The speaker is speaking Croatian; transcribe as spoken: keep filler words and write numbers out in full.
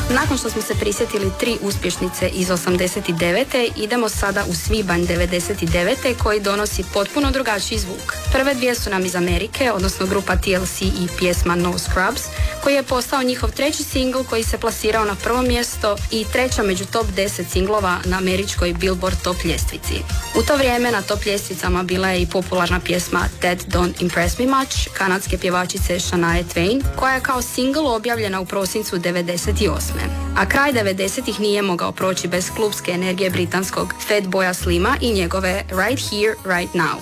Nakon što smo se prisjetili tri uspješnice iz osamdeset devete idemo sada u svibanj devedeset devete koji donosi potpuno drugačiji zvuk. Prve dvije su nam iz Amerike, odnosno grupa T L C i pjesma No Scrubs, koji je postao njihov treći singl koji se plasirao na prvo mjesto i treća među top deset singlova na američkoj Billboard top ljestvici. U to vrijeme na top ljestvicama bila je i popularna pjesma That Don't Impress Me Much kanadske pjevačice Shania Twain, koja je kao singl objavljena u prosincu devedeset osme. A kraj devedesetih nije mogao proći bez klubske energije britanskog Fatboya Slima i njegove Right Here, Right Now.